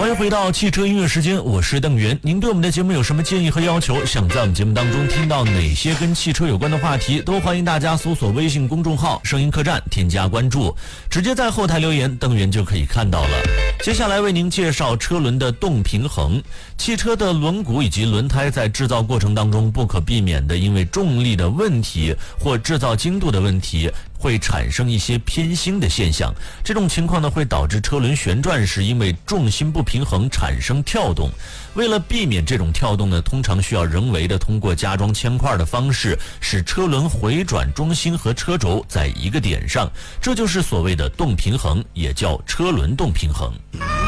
欢迎回到汽车音乐时间，我是邓源。您对我们的节目有什么建议和要求？想在我们节目当中听到哪些跟汽车有关的话题，都欢迎大家搜索微信公众号声音客栈添加关注，直接在后台留言，邓源就可以看到了。接下来为您介绍车轮的动平衡。汽车的轮毂以及轮胎在制造过程当中不可避免的因为重力的问题或制造精度的问题会产生一些偏心的现象，这种情况呢会导致车轮旋转时因为重心不平衡产生跳动。为了避免这种跳动呢，通常需要人为的通过加装铅块的方式使车轮回转中心和车轴在一个点上，这就是所谓的动平衡，也叫车轮动平衡。